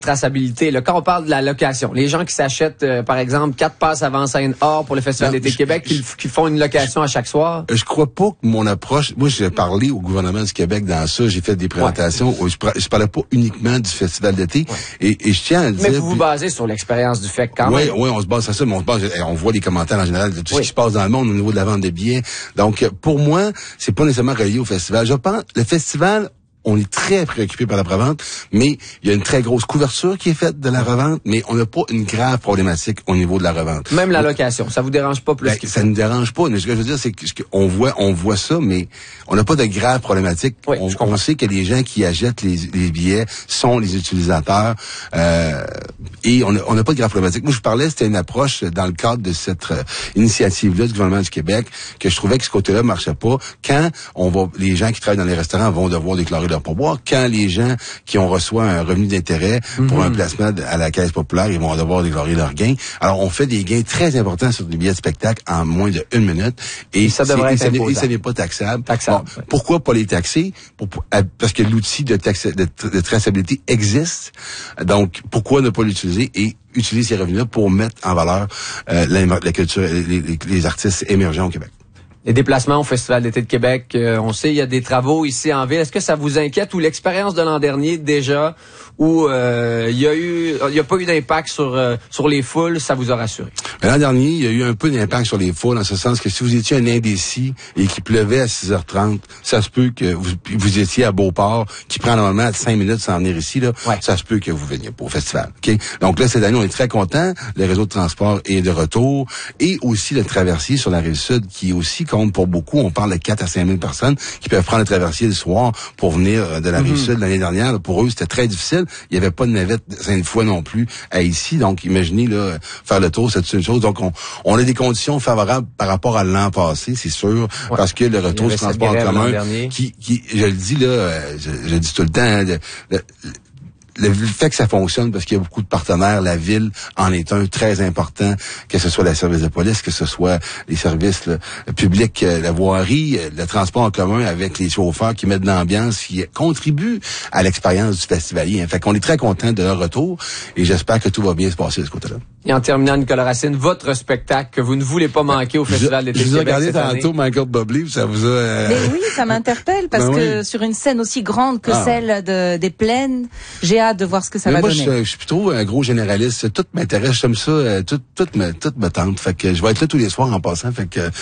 traçabilité. Là, quand on parle de la location, les gens qui s'achètent, par exemple, 4 passes avant scène or pour le Festival d'été de Québec, qui font une location à chaque soir. Je crois pas que mon approche... Moi, j'ai parlé au gouvernement du Québec dans ça. J'ai fait des présentations où je parlais pas uniquement du Festival d'été. Et je tiens à le dire... Mais vous vous basez sur l'expérience du FEC quand même. Oui, on se base sur ça, mais on voit les commentaires en général de tout ce qui se passe dans le monde au niveau de la vente des billets. Donc, pour moi, c'est pas nécessairement relié au festival. Je pense, le festival... On est très préoccupé par la revente, mais il y a une très grosse couverture qui est faite de la revente, mais on n'a pas une grave problématique au niveau de la revente. Même la location, ça vous dérange pas plus que ça ne dérange pas. Mais ce que je veux dire, c'est qu'on voit ça, mais on n'a pas de grave problématique. Oui, on sait que les gens qui achètent les billets sont les utilisateurs, et on n'a pas de grave problématique. Moi, je parlais, c'était une approche dans le cadre de cette initiative-là du gouvernement du Québec, que je trouvais que ce côté-là marchait pas. Quand les gens qui travaillent dans les restaurants vont devoir déclarer leur pourboire. Quand les gens qui ont reçu un revenu d'intérêt pour un placement à la Caisse populaire, ils vont devoir déclarer leurs gains. Alors, on fait des gains très importants sur les billets de spectacle en moins de 1 minute. Et ça devrait être imposable. Et ça n'est pas taxable. Bon, pourquoi pas les taxer? Parce que l'outil de traçabilité existe. Donc, pourquoi ne pas l'utiliser et utiliser ces revenus-là pour mettre en valeur la culture, les artistes émergents au Québec? Les déplacements au Festival d'été de Québec, on sait, il y a des travaux ici en ville. Est-ce que ça vous inquiète ou l'expérience de l'an dernier déjà où il y a pas eu d'impact sur les foules, ça vous a rassuré? L'an dernier, il y a eu un peu d'impact sur les foules, en ce sens que si vous étiez un indécis et qu'il pleuvait à 6h30, ça se peut que vous étiez à Beauport, qui prend normalement 5 minutes sans venir ici, là, ça se peut que vous veniez pas au festival. Okay? Donc là, cette année, on est très contents. Le réseau de transport est de retour et aussi le traversier sur la Rive-Sud qui aussi compte pour beaucoup. On parle de 4 à 5 000 personnes qui peuvent prendre le traversier le soir pour venir de la Rive-Sud. L'année dernière, là, pour eux, c'était très difficile. Il n'y avait pas de navette Sainte-Foy non plus à ici. Donc, imaginez, là, faire le tour, c'est une chose. Donc, on a des conditions favorables par rapport à l'an passé, c'est sûr, parce que le retour du transport en commun, qui, je le dis là, je le dis tout le temps, hein, le fait que ça fonctionne parce qu'il y a beaucoup de partenaires, la ville en est un très important, que ce soit les services de police, que ce soit les services publics, la voirie, le transport en commun avec les chauffeurs qui mettent de l'ambiance, qui contribuent à l'expérience du festivalier. Fait qu'on est très content de leur retour et j'espère que tout va bien se passer de ce côté-là. Et en terminant, Nicolas Racine, votre spectacle que vous ne voulez pas manquer au Festival d'été de Québec. Je vous ai regardé tantôt Michael Bublé, ça vous a... Mais oui, ça m'interpelle parce que sur une scène aussi grande que celle des Plaines, j'ai hâte de voir ce que ça va donner. Moi, je suis plutôt un gros généraliste. Tout m'intéresse, j'aime ça, tout me tente. Fait que je vais être là tous les soirs en passant. Fait que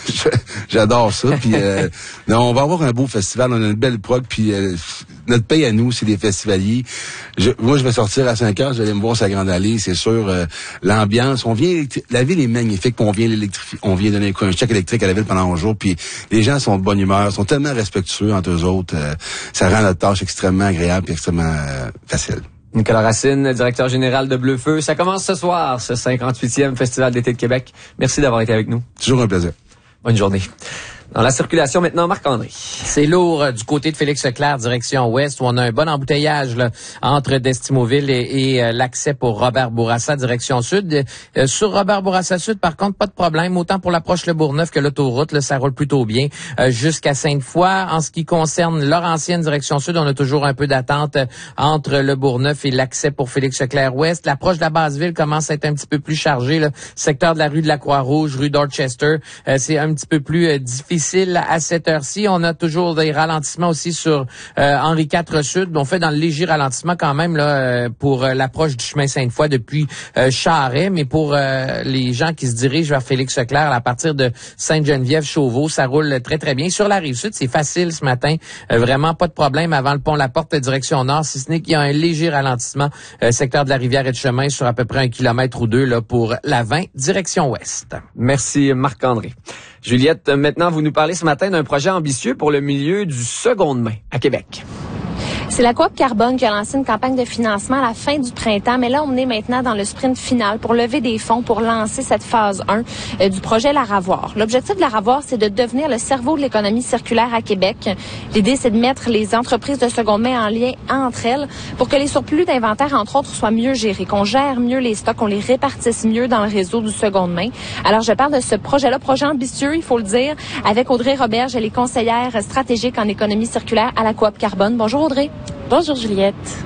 j'adore ça. Puis non, on va avoir un beau festival, on a une belle prog. Puis notre pays à nous, c'est des festivaliers. Moi, je vais sortir à 5 heures, je vais aller me voir sa Grande Allée, c'est sûr. L'ambiance, la ville est magnifique, puis on vient donner un chèque électrique à la ville pendant 11 jours, puis les gens sont de bonne humeur, sont tellement respectueux entre eux autres, ça rend notre tâche extrêmement agréable et extrêmement facile. Nicolas Racine, directeur général de Bleu Feu, ça commence ce soir, ce 58e Festival d'été de Québec. Merci d'avoir été avec nous. Toujours un plaisir. Bonne journée. Dans la circulation maintenant, Marc-André. C'est lourd du côté de Félix-Leclerc, direction ouest, où on a un bon embouteillage là, entre Destimoville et l'accès pour Robert Bourassa, direction sud. Sur Robert Bourassa Sud, par contre, pas de problème. Autant pour l'approche Le Bourgneuf que l'autoroute, là, ça roule plutôt bien jusqu'à Sainte-Foy. En ce qui concerne Laurentienne, direction sud, on a toujours un peu d'attente entre Le Bourgneuf et l'accès pour Félix-Leclerc ouest. L'approche de la Basse-Ville commence à être un petit peu plus chargée. Là. Secteur de la rue de la Croix-Rouge, rue Dorchester, c'est un petit peu plus difficile à cette heure-ci. On a toujours des ralentissements aussi sur Henri IV Sud. On fait dans le léger ralentissement quand même là pour l'approche du chemin Sainte-Foy depuis Charest, mais pour les gens qui se dirigent vers Félix-Leclerc à partir de Sainte-Geneviève-Chauveau, ça roule très très bien. Sur la Rive-Sud, c'est facile ce matin. Vraiment pas de problème avant le pont La Porte direction nord, si ce n'est qu'il y a un léger ralentissement secteur de la Rivière et de Chemin sur à peu près 1 kilomètre ou 2 là pour la 20 direction ouest. Merci Marc-André. Juliette, maintenant, vous nous parlez ce matin d'un projet ambitieux pour le milieu du seconde main à Québec. C'est la Coop Carbone qui a lancé une campagne de financement à la fin du printemps, mais là, on est maintenant dans le sprint final pour lever des fonds pour lancer cette phase 1 du projet Laravoir. L'objectif de Laravoir, c'est de devenir le cerveau de l'économie circulaire à Québec. L'idée, c'est de mettre les entreprises de seconde main en lien entre elles pour que les surplus d'inventaire, entre autres, soient mieux gérés, qu'on gère mieux les stocks, qu'on les répartisse mieux dans le réseau du seconde main. Alors, je parle de ce projet-là, projet ambitieux, il faut le dire, avec Audrey Roberge, elle est conseillère stratégique en économie circulaire à la Coop Carbone. Bonjour Audrey. Bonjour Juliette.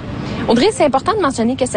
Audrey, c'est important de mentionner que